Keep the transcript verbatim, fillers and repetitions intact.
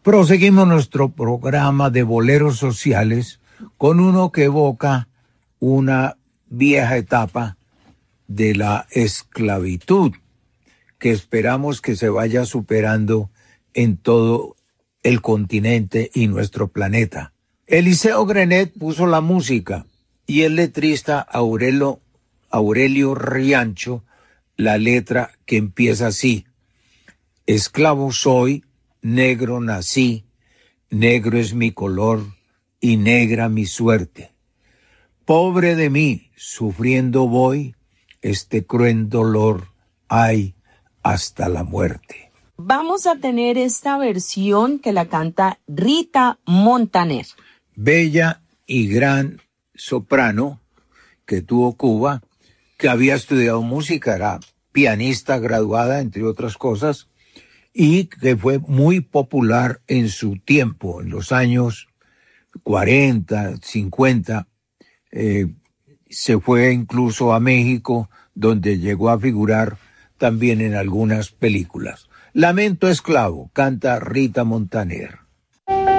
Proseguimos nuestro programa de boleros sociales con uno que evoca una vieja etapa de la esclavitud que esperamos que se vaya superando en todo el continente y nuestro planeta. Eliseo Grenet puso la música y el letrista Aurelio, Aurelio Riancho la letra que empieza así: esclavo soy, negro nací, negro es mi color y negra mi suerte. Pobre de mí, sufriendo voy, este cruel dolor hay hasta la muerte. Vamos a tener esta versión que la canta Rita Montaner. Bella y gran soprano que tuvo Cuba, que había estudiado música, era pianista graduada, entre otras cosas, y que fue muy popular en su tiempo, en los años cuarenta, cincuenta, eh, se fue incluso a México, donde llegó a figurar también en algunas películas. Lamento esclavo, canta Rita Montaner.